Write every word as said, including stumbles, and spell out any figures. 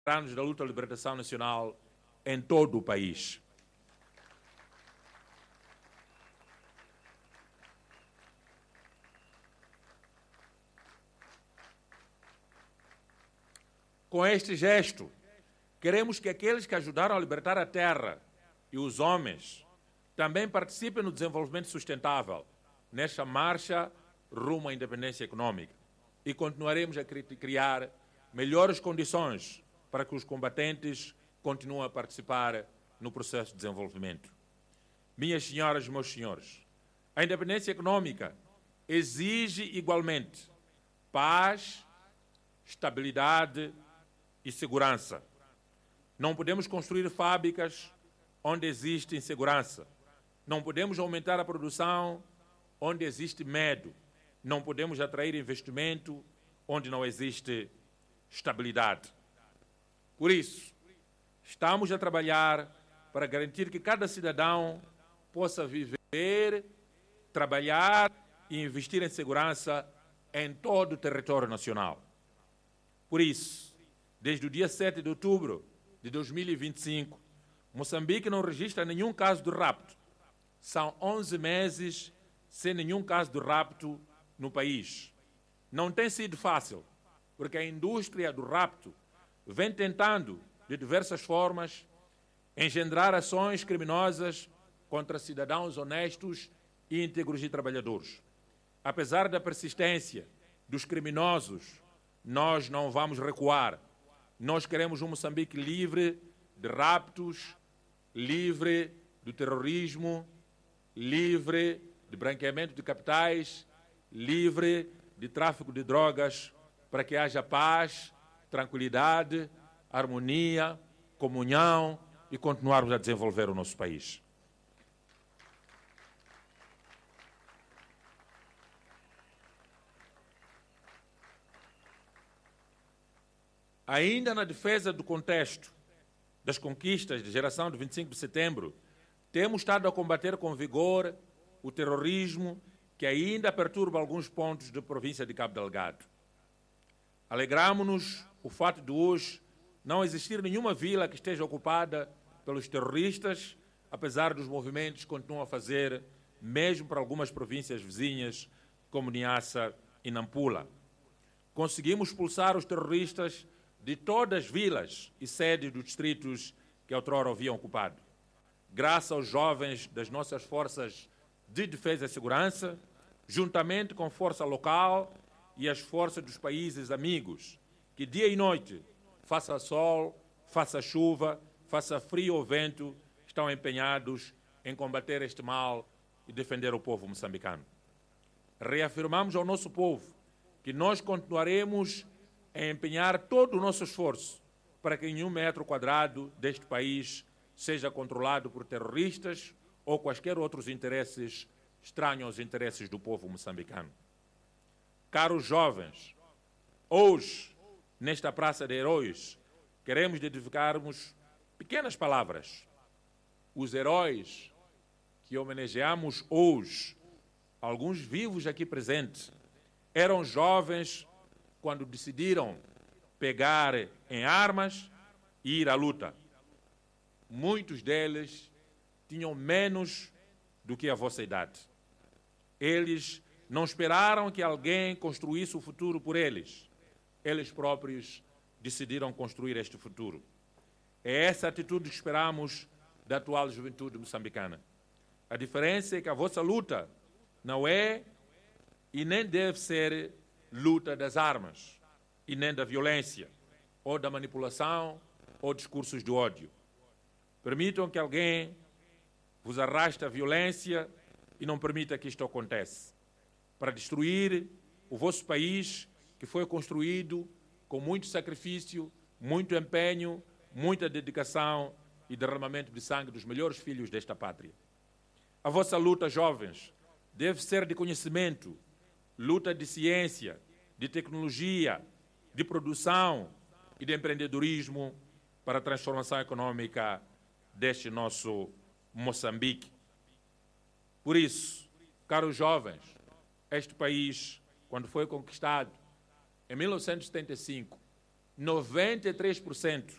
veteranos da luta de libertação nacional em todo o país. Com este gesto, queremos que aqueles que ajudaram a libertar a terra e os homens também participem no desenvolvimento sustentável nesta marcha rumo à independência econômica. E continuaremos a criar melhores condições para que os combatentes continuem a participar no processo de desenvolvimento. Minhas senhoras e meus senhores, a independência econômica exige igualmente paz, estabilidade e segurança. Não podemos construir fábricas onde existe insegurança. Não podemos aumentar a produção onde existe medo. Não podemos atrair investimento onde não existe estabilidade. Por isso, estamos a trabalhar para garantir que cada cidadão possa viver, trabalhar e investir em segurança em todo o território nacional. Por isso, desde o dia sete de outubro de dois mil e vinte e cinco, Moçambique não registra nenhum caso de rapto. São onze meses sem nenhum caso de rapto no país. Não tem sido fácil, porque a indústria do rapto vem tentando, de diversas formas, engendrar ações criminosas contra cidadãos honestos e íntegros e trabalhadores. Apesar da persistência dos criminosos, nós não vamos recuar. Nós queremos um Moçambique livre de raptos, livre do terrorismo, livre de branqueamento de capitais, livre de tráfico de drogas, para que haja paz, tranquilidade, harmonia, comunhão e continuarmos a desenvolver o nosso país. Ainda na defesa do contexto das conquistas de geração de vinte e cinco de setembro, temos estado a combater com vigor o terrorismo que ainda perturba alguns pontos da província de Cabo Delgado. Alegramo-nos o fato de hoje não existir nenhuma vila que esteja ocupada pelos terroristas, apesar dos movimentos que continuam a fazer, mesmo para algumas províncias vizinhas, como Niassa e Nampula. Conseguimos expulsar os terroristas de todas as vilas e sedes dos distritos que outrora haviam ocupado. Graças aos jovens das nossas forças de defesa e segurança, juntamente com a força local e as forças dos países amigos, que dia e noite, faça sol, faça chuva, faça frio ou vento, estão empenhados em combater este mal e defender o povo moçambicano. Reafirmamos ao nosso povo que nós continuaremos a empenhar todo o nosso esforço para que nenhum metro quadrado deste país seja controlado por terroristas ou quaisquer outros interesses estranhos aos interesses do povo moçambicano. Caros jovens, hoje, nesta Praça de Heróis, queremos dedicarmos pequenas palavras. Os heróis que homenageamos hoje, alguns vivos aqui presentes, eram jovens quando decidiram pegar em armas e ir à luta. Muitos deles tinham menos do que a vossa idade. Eles não esperaram que alguém construísse o futuro por eles. Eles próprios decidiram construir este futuro. É essa atitude que esperamos da atual juventude moçambicana. A diferença é que a vossa luta não é e nem deve ser luta das armas, e nem da violência, ou da manipulação, ou discursos de ódio. Permitam que alguém vos arraste à violência e não permita que isto aconteça, para destruir o vosso país, que foi construído com muito sacrifício, muito empenho, muita dedicação e derramamento de sangue dos melhores filhos desta pátria. A vossa luta, jovens, deve ser de conhecimento, luta de ciência, de tecnologia, de produção e de empreendedorismo para a transformação econômica deste nosso Moçambique. Por isso, caros jovens, este país, quando foi conquistado em mil novecentos e setenta e cinco, noventa e três por cento